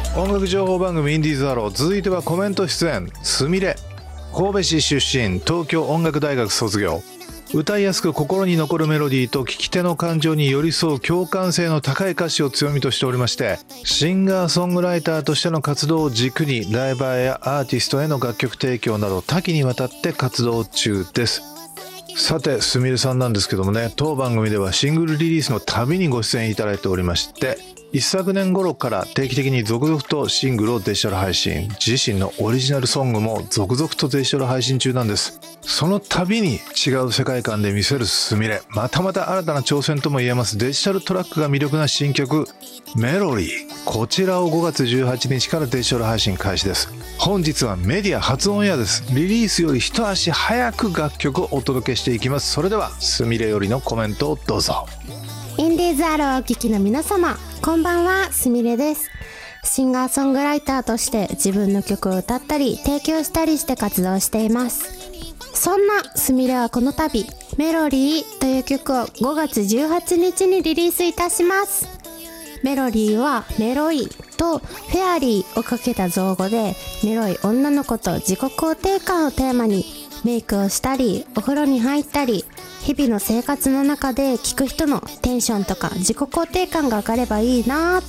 音楽情報番組インディーズアロー、続いてはコメント出演。すみれ、神戸市出身、東京音楽大学卒業。歌いやすく心に残るメロディーと聴き手の感情に寄り添う共感性の高い歌詞を強みとしておりまして、シンガーソングライターとしての活動を軸にライバーやアーティストへの楽曲提供など多岐にわたって活動中です。さて、すみれさんなんですけどもね、当番組ではシングルリリースのたびにご出演いただいておりまして、一昨年頃から定期的に続々とシングルをデジタル配信、自身のオリジナルソングも続々とデジタル配信中なんです。その度に違う世界観で見せるすみれ、またまた新たな挑戦とも言えますデジタルトラックが魅力な新曲メロディー、こちらを5月18日からデジタル配信開始です。本日はメディア初オンエアです。リリースより一足早く楽曲をお届けしていきます。それではすみれよりのコメントをどうぞ。 インディーズアローをお聞きの皆様、こんばんは、すみれです。シンガーソングライターとして自分の曲を歌ったり提供したりして活動しています。そんなすみれはこの度メロディーという曲を5月18日にリリースいたします。メロディーはメロイとフェアリーをかけた造語で、メロい女の子と自己肯定感をテーマにメイクをしたりお風呂に入ったり日々の生活の中で聴く人のテンションとか自己肯定感が上がればいいな